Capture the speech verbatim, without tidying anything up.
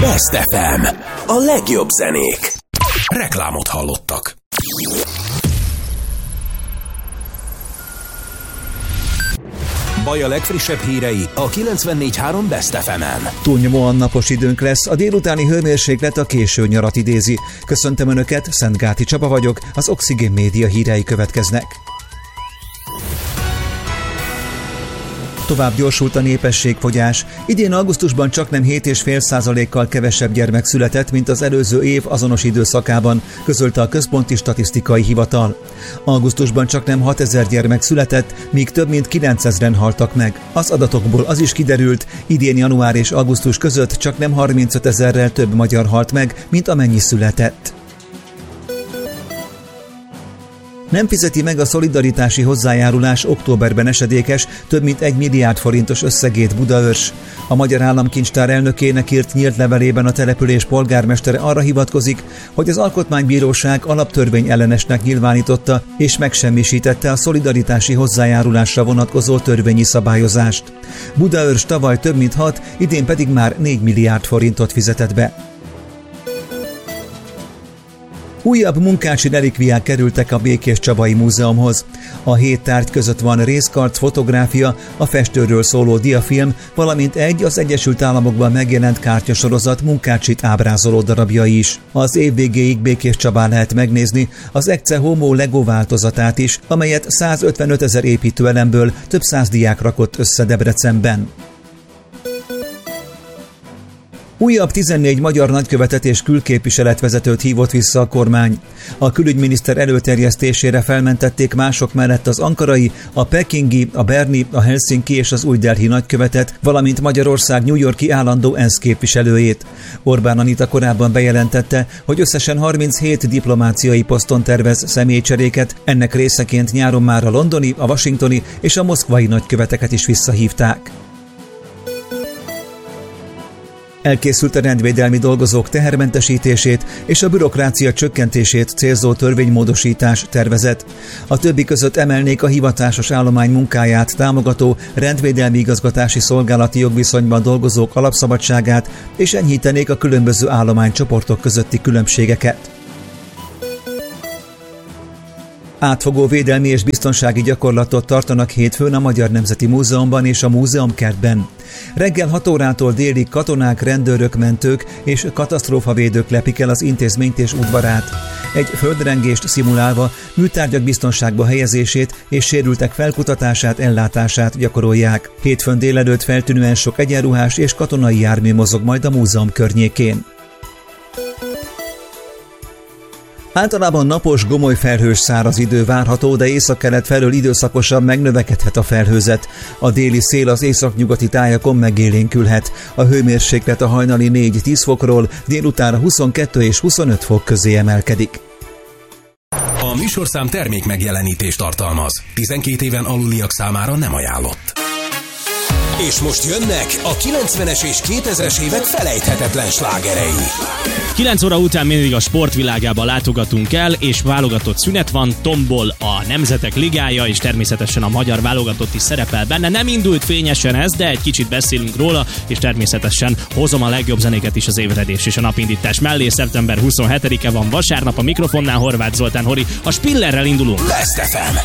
Best ef em. A legjobb zenék. Reklámot hallottak. Baj a legfrissebb hírei a kilencvennégy három Best ef emen. Túlnyomóan napos időnk lesz, a délutáni hőmérséklet a késő nyarat idézi. Köszöntöm Önöket, Szentgáti Csaba vagyok, az Oxigén Média hírei következnek. Tovább gyorsult a népességfogyás. Idén augusztusban csaknem hét egész öt százalékkal kevesebb gyermek született, mint az előző év azonos időszakában, közölte a Központi Statisztikai Hivatal. Augusztusban csaknem hatezer gyermek született, míg több mint kilencezren haltak meg. Az adatokból az is kiderült, idén január és augusztus között csaknem harmincötezerrel több magyar halt meg, mint amennyi született. Nem fizeti meg a szolidaritási hozzájárulás októberben esedékes, több mint egy milliárd forintos összegét Budaörs. A Magyar Államkincstár elnökének írt nyílt levelében a település polgármestere arra hivatkozik, hogy az Alkotmánybíróság alaptörvény ellenesnek nyilvánította és megsemmisítette a szolidaritási hozzájárulásra vonatkozó törvényi szabályozást. Budaörs tavaly több mint hat, idén pedig már négy milliárd forintot fizetett be. Újabb munkácsi relikviák kerültek a Békéscsabai Múzeumhoz. A hét tárgy között van részkarc, fotográfia, a festőről szóló diafilm, valamint egy az Egyesült Államokban megjelent kártyasorozat munkácsit ábrázoló darabja is. Az év végéig Békéscsabán lehet megnézni az Ecce Homo Lego változatát is, amelyet százötvenötezer építőelemből több száz diák rakott össze Debrecenben. Újabb tizennégy magyar nagykövetet és külképviseletvezetőt hívott vissza a kormány. A külügyminiszter előterjesztésére felmentették mások mellett az ankarai, a pekingi, a berni, a helsinki és az új Delhi nagykövetet, valamint Magyarország New York-i állandó ENSZ képviselőjét. Orbán Anita korábban bejelentette, hogy összesen harminchét diplomáciai poszton tervez személycseréket, ennek részeként nyáron már a londoni, a washingtoni és a moszkvai nagyköveteket is visszahívták. Elkészült a rendvédelmi dolgozók tehermentesítését és a bürokrácia csökkentését célzó törvénymódosítás tervezet. A többi között emelnék a hivatásos állomány munkáját támogató rendvédelmi igazgatási szolgálati jogviszonyban dolgozók alapszabadságát és enyhítenék a különböző állománycsoportok közötti különbségeket. Átfogó védelmi és biztonsági gyakorlatot tartanak hétfőn a Magyar Nemzeti Múzeumban és a Múzeumkertben. Reggel hat órától délig katonák, rendőrök, mentők és katasztrófavédők lepik el az intézményt és udvarát. Egy földrengést szimulálva műtárgyak biztonságba helyezését és sérültek felkutatását, ellátását gyakorolják. Hétfőn délelőtt feltűnően sok egyenruhás és katonai jármű mozog majd a múzeum környékén. Általában napos, gomoly felhős száraz idő várható, de északkelet felől időszakosan megnövekedhet a felhőzet. A déli szél az északnyugati tájakon megélénkülhet. A hőmérséklet a hajnali négy-tíz fokról délután huszonkettő és huszonöt fok közé emelkedik. A műsorszám termék megjelenítést tartalmaz. tizenkét éven aluliak számára nem ajánlott. És most jönnek a kilencvenes és kétezres évek felejthetetlen slágerei. kilenc óra után mindig a sportvilágába látogatunk el, és válogatott szünet van, tombol a Nemzetek Ligája, és természetesen a magyar válogatott is szerepel benne. Nem indult fényesen ez, de egy kicsit beszélünk róla, és természetesen hozom a legjobb zenéket is az ébredés és a napindítás mellé. Szeptember huszonhetedike van vasárnap, a mikrofonnál Horváth Zoltán Hori, a Spillerrel indulunk. Best ef em.